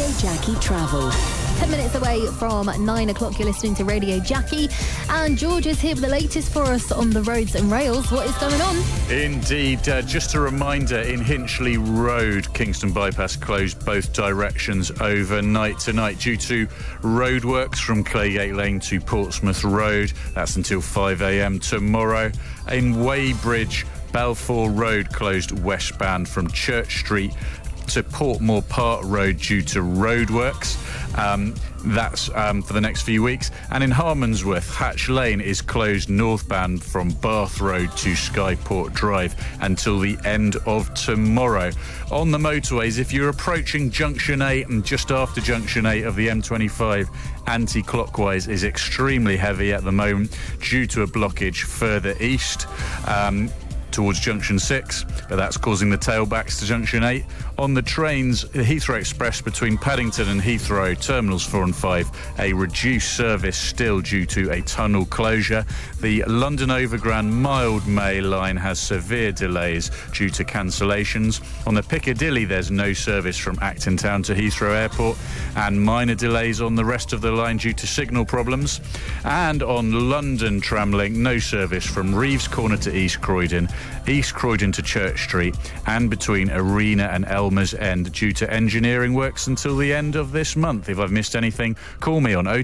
Radio Jackie Travel. 10 minutes away from 9 o'clock, you're listening to Radio Jackie. And George is here with the latest for us on the roads and rails. What is going on? Indeed. Just a reminder, in Hinchley Road, Kingston Bypass closed both directions overnight tonight due to roadworks from Claygate Lane to Portsmouth Road. That's until 5 a.m. tomorrow. In Weybridge, Balfour Road closed westbound from Church Street to Portmore Park Road due to roadworks. That's for the next few weeks. And in Harmondsworth, Hatch Lane is closed northbound from Bath Road to Skyport Drive until the end of tomorrow. On the motorways, if you're approaching Junction 8 and just after Junction 8 of the M25, anti-clockwise is extremely heavy at the moment due to a blockage further east. Towards Junction 6, but that's causing the tailbacks to Junction 8. On the trains, the Heathrow Express between Paddington and Heathrow, Terminals 4 and 5, a reduced service still due to a tunnel closure. The London Overground Mild Mail line has severe delays due to cancellations. On the Piccadilly, there's no service from Acton Town to Heathrow Airport, and minor delays on the rest of the line due to signal problems. And on London Tramlink, no service from Reeves Corner to East Croydon, East Croydon to Church Street, and between Arena and Elmer's End due to engineering works until the end of this month. If I've missed anything, call me on